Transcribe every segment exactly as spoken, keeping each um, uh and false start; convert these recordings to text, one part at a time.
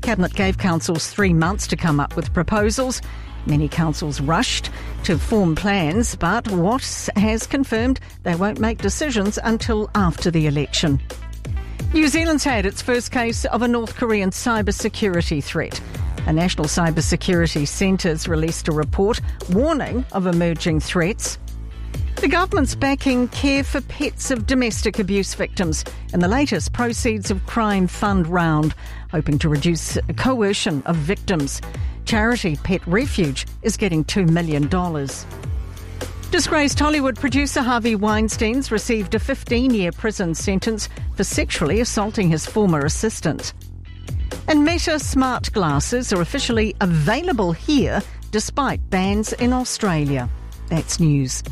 Cabinet gave councils three months to come up with proposals. Many councils rushed to form plans, but Watts has confirmed they won't make decisions until after the election. New Zealand's had its first case of a North Korean cybersecurity threat. A National Cybersecurity Centre's released a report warning of emerging threats. The government's backing care for pets of domestic abuse victims in the latest Proceeds of Crime Fund round, hoping to reduce coercion of victims. Charity Pet Refuge is getting two million dollars. Disgraced Hollywood producer Harvey Weinstein's received a fifteen-year prison sentence for sexually assaulting his former assistant. And Meta smart glasses are officially available here despite bans in Australia. That's news.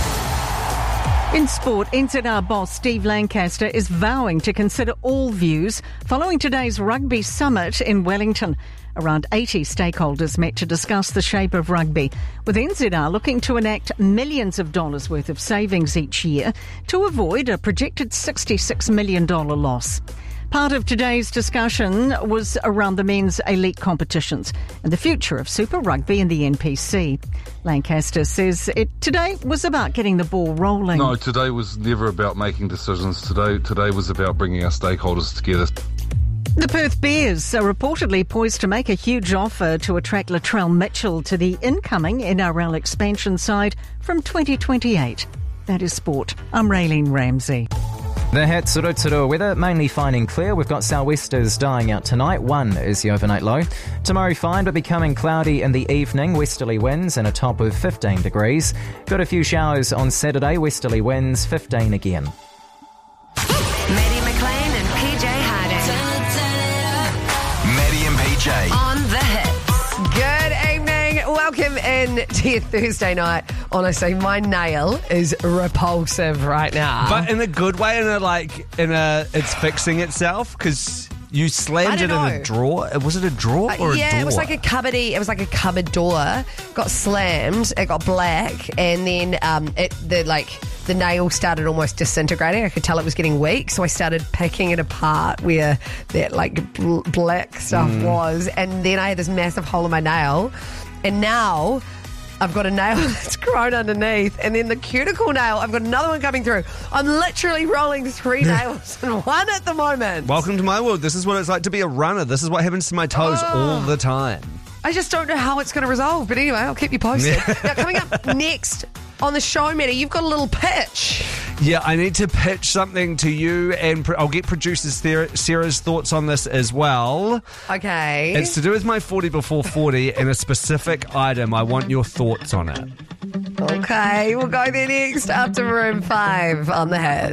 In sport, N Z R boss Steve Lancaster is vowing to consider all views following today's rugby summit in Wellington. Around eighty stakeholders met to discuss the shape of rugby, with N Z R looking to enact millions of dollars worth of savings each year to avoid a projected sixty-six million dollars loss. Part of today's discussion was around the men's elite competitions and the future of Super Rugby and the N P C. Lancaster says it today was about getting the ball rolling. No, today was never about making decisions. Today, today was about bringing our stakeholders together. The Perth Bears are reportedly poised to make a huge offer to attract Latrell Mitchell to the incoming N R L expansion side from twenty twenty-eight. That is sport. I'm Raylene Ramsey. The Hatsuru weather, mainly fine and clear. We've got sou'westers dying out tonight. One is the overnight low. Tomorrow fine, but becoming cloudy in the evening. Westerly winds and a top of fifteen degrees. Got a few showers on Saturday. Westerly winds, fifteen again. Maddie McLean and P J Harding. Maddie and P J. On the hits. Good evening. Welcome in to your Thursday night. Honestly, my nail is repulsive right now. But in a good way, in a like, in a, it's fixing itself because you slammed I it don't in know. a drawer. Was it a drawer or Uh, a yeah, door? it was like a cupboardy. It was like a cupboard door. Got slammed. It got black, and then um, it the like the nail started almost disintegrating. I could tell it was getting weak, so I started picking it apart where that like bl- black stuff Mm. was, and then I had this massive hole in my nail, and now I've got a nail that's grown underneath, and then the cuticle nail, I've got another one coming through. I'm literally rolling three nails in one at the moment. Welcome to my world. This is what it's like to be a runner. This is what happens to my toes Oh. all the time. I just don't know how it's going to resolve, but anyway, I'll keep you posted. Now, coming up next on the show, Maddie, you've got a little pitch. Yeah, I need to pitch something to you, and pr- I'll get producer Sarah, Sarah's thoughts on this as well. Okay. It's to do with my forty before forty and a specific item. I want your thoughts on it. Okay, we'll go there next after Room five on the Hit.